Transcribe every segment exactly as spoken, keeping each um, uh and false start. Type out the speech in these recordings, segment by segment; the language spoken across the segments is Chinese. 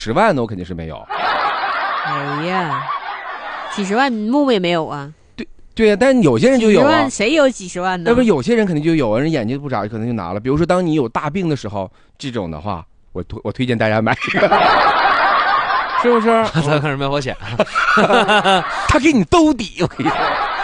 十万的我肯定是没有。 哎呀，几十万木木也没有啊。 对对呀、啊，但有些人就有啊。 几十万谁有几十万呢？ 要不有些人肯定就有，人眼睛不眨可能就拿了。比如说当你有大病的时候，这种的话，我推我推荐大家买一个，是不是？ 他开始卖保险， 他给你兜底。我跟你说，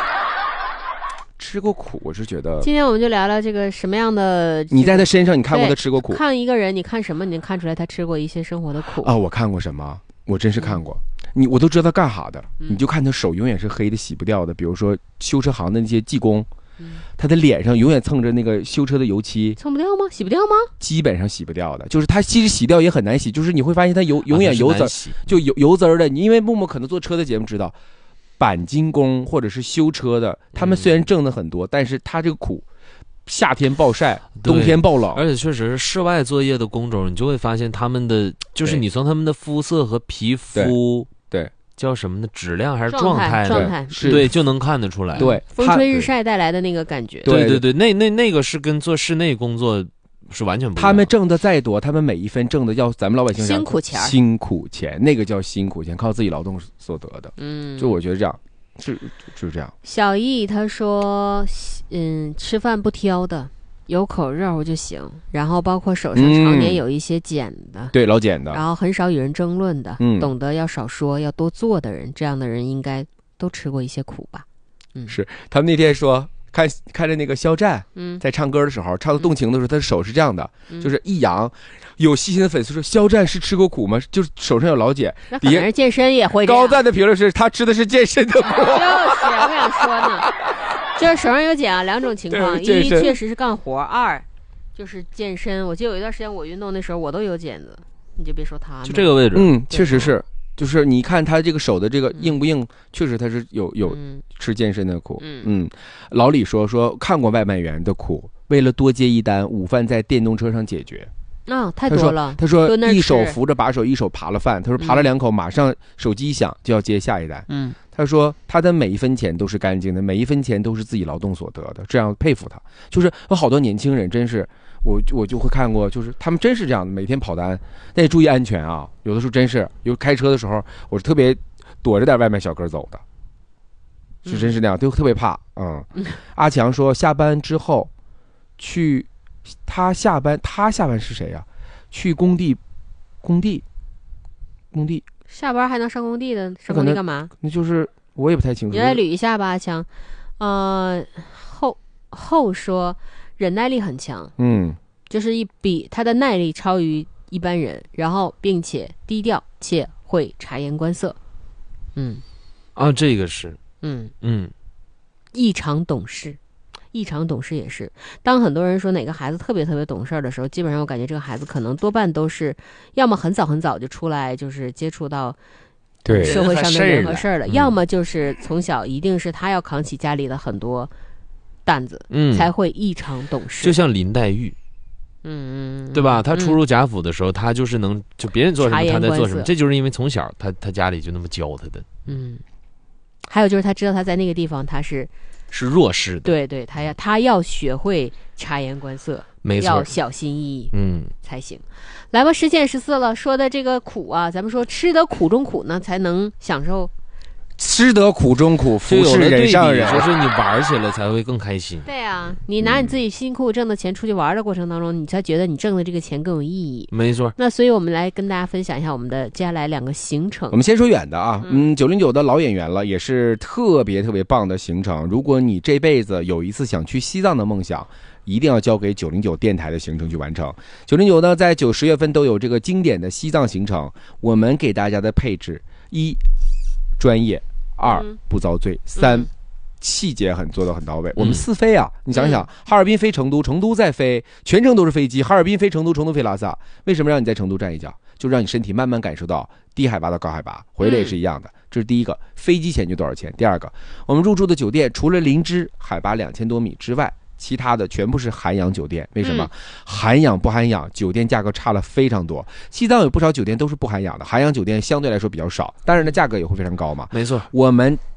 吃过苦，我是觉得。 今天我们就聊聊这个什么样的。 你在他身上，你看过他吃过苦？ 看一个人，你看什么，你能看出来他吃过一些生活的苦啊？我看过什么？我真是看过。嗯你我都知道他干啥的、嗯，你就看他手永远是黑的，洗不掉的。比如说修车行的那些技工，嗯、他的脸上永远蹭着那个修车的油漆， 蹭不掉吗？洗不掉吗？ 基本上洗不掉的，就是他其实洗掉也很难洗，就是你会发现他油永远油滋、啊、就油油滋儿的。你因为木木可能做车的节目知道，钣金工或者是修车的，他们虽然挣的很多，嗯、但是他这个苦。夏天暴晒，冬天暴冷， 而且确实是室外作业的工种，你就会发现他们的，就是你从他们的肤色和皮肤， 对，对叫什么呢？质量还是状态？ 状态是，对，就能看得出来。 对， 风吹日晒带来的那个感觉。 对对对，那那那个是跟做室内工作是完全不一样。 他们挣的再多，他们每一分挣的要咱们老百姓辛苦钱， 辛苦钱，那个叫辛苦钱，靠自己劳动所得的。嗯，就我觉得这样。是就是这样。 小易他说，嗯，吃饭不挑的，有口肉就行。然后包括手上常年有一些茧的， 嗯、对老茧的， 然后很少与人争论的， 嗯， 懂得要少说，要多做的人，这样的人应该都吃过一些苦吧？嗯， 是。他们那天说。看看着那个肖战，嗯，在唱歌的时候，唱到动情的时候，他的手是这样的，嗯、就是一扬。有细心的粉丝说，肖战是吃过苦吗？就是手上有老茧。 那反正健身也会这样。 高赞的评论是他吃的是健身的苦。就是我想说呢，就是手上有茧啊，两种情况：一确实是干活，二就是健身。我记得有一段时间我运动那时候我都有茧子，你就别说他， 就这个位置， 嗯，确实是。就是你看他这个手的这个硬不硬，嗯、确实他是有有吃健身的苦。嗯, 嗯，老李说说看过外卖员的苦，为了多接一单，午饭在电动车上解决。 啊、哦，太多了。 他 说, 他说一手扶着把手，一手扒了饭。他说扒了两口，马上手机一响就要接下一单。嗯，他说他的每一分钱都是干净的，每一分钱都是自己劳动所得的，这样佩服他。就是有好多年轻人真是。我我就会看过，就是他们真是这样的，每天跑单，但也注意安全啊。有的时候真是，有开车的时候，我是特别躲着点外卖小哥走的，是真是那样，都特别怕。嗯，嗯阿强说下班之后去，他下班，他下班是谁呀、啊？去工地，工地，工地。 下班还能上工地的？上工地干嘛？ 那就是我也不太清楚。 你来捋一下吧，阿强。呃，后后说。忍耐力很强， 嗯， 就是一比他的耐力超于一般人，然后并且低调且会察言观色，嗯， 啊，这个是， 嗯嗯， 异常懂事，异常懂事也是。当很多人说哪个孩子特别特别懂事的时候，基本上我感觉这个孩子可能多半都是要么很早很早就出来，就是接触到对社会上的人和事儿了， 嗯、 要么就是从小一定是他要扛起家里的很多。担子， 嗯， 才会异常懂事。 就像林黛玉， 嗯， 对吧？他初入贾府的时候，嗯、他就是能就别人做什么，他在做什么。这就是因为从小他他家里就那么教他的。 嗯，还有就是他知道他在那个地方他是是弱势的， 对对，他要他要学会察言观色， 没错， 要小心翼翼， 嗯， 才行。来吧，十减十四了，说的这个苦啊，咱们说吃得苦中苦呢，才能享受。 吃得苦中苦，服侍人上人， 就是你玩起来才会更开心。 对啊，你拿你自己辛苦挣的钱出去玩的过程当中，嗯、你才觉得你挣的这个钱更有意义。 没错。 那所以我们来跟大家分享一下我们的接下来两个行程。 我们先说远的啊，嗯，九零九的老演员了，也是特别特别棒的行程。如果你这辈子有一次想去西藏的梦想，一定要交给九零九电台的行程去完成。九零九呢，在九十月份都有这个经典的西藏行程，我们给大家的配置：一，专业。二不遭罪，三细节很做得很到位。我们四飞啊，你想想，哈尔滨飞成都，成都再飞，全程都是飞机。哈尔滨飞成都，成都飞拉萨，为什么让你在成都站一脚？就让你身体慢慢感受到低海拔到高海拔，回来也是一样的。这是第一个，飞机钱就多少钱？第二个，我们入住的酒店除了林芝海拔两千多米之外，其他的全部是涵养酒店。为什么？嗯、涵养不涵养，酒店价格差了非常多。西藏有不少酒店都是不涵养的，涵养酒店相对来说比较少，当然呢价格也会非常高嘛。 没错， 我们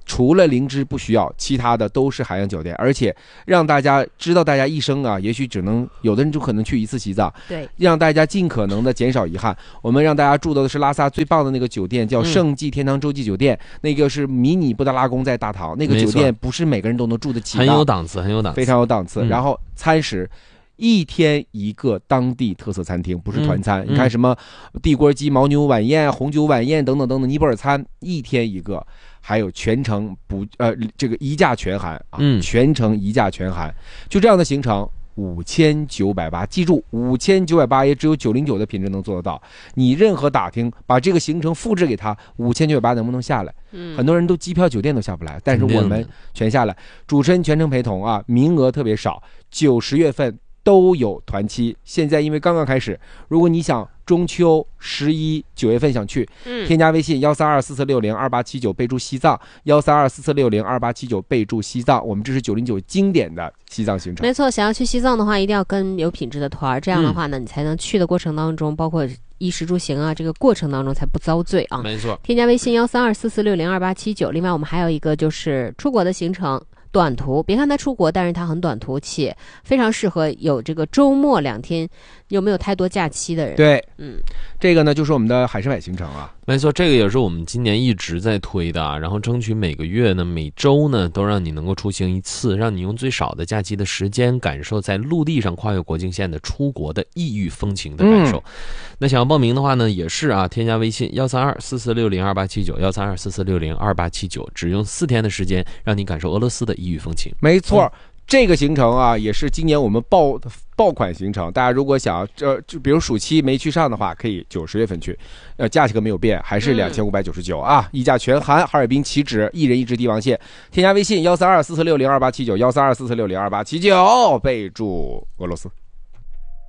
除了灵芝不需要，其他的都是海洋酒店，而且让大家知道，大家一生啊，也许只能有的人就可能去一次西藏， 对， 让大家尽可能的减少遗憾。我们让大家住的是拉萨最棒的那个酒店，叫圣济天堂洲际酒店，嗯、那个是迷你布达拉宫在大堂，那个酒店不是每个人都能住得起的， 很有档次，很有档次， 非常有档次。嗯、然后餐食。一天一个当地特色餐厅，不是团餐。嗯、你看什么地锅鸡、牦牛晚宴、红酒晚宴等等等等，尼泊尔餐一天一个，还有全程不呃这个一价全含啊，嗯、全程一价全含，就这样的行程。五千九百八，记住，五千九百八也只有九零九的品质能做得到。你任何打听，把这个行程复制给他，五千九百八能不能下来？嗯，很多人都机票酒店都下不来，但是我们全下来。主持人全程陪同啊，名额特别少，九十月份都有团期。现在因为刚刚开始，如果你想中秋、十一、九月份想去，嗯，添加微信幺三二四四六零二八七九，备注西藏，幺三二四四六零二八七九，备注西藏。我们这是九零九经典的西藏行程。 没错，想要去西藏的话，一定要跟有品质的团，这样的话呢，嗯、你才能去的过程当中，包括衣食住行啊，这个过程当中才不遭罪啊。 没错， 添加微信幺三二四四六零二八七九。另外，我们还有一个就是出国的行程。短途，别看它出国，但是它很短途，且非常适合有这个周末两天有没有太多假期的人。 对，嗯，这个呢就是我们的海参崴行程啊。 没错，这个也是我们今年一直在推的啊，然后争取每个月呢、每周呢都让你能够出行一次，让你用最少的假期的时间感受在陆地上跨越国境线的出国的异域风情的感受。嗯、那想要报名的话呢，也是啊，添加微信幺三二四四六零二八七九，幺三二四四六零二八七九，只用四天的时间，让你感受俄罗斯的异域风情。 没错。嗯，这个行程啊，也是今年我们爆爆款行程。大家如果想这、呃、就比如暑期没去上的话，可以九十月份去，呃，价格没有变，还是两千五百九十九啊，一价全含，哈尔滨起止，一人一只帝王蟹。添加微信幺三二四四六零二八七九，幺三二四四六零二八七九，备注俄罗斯。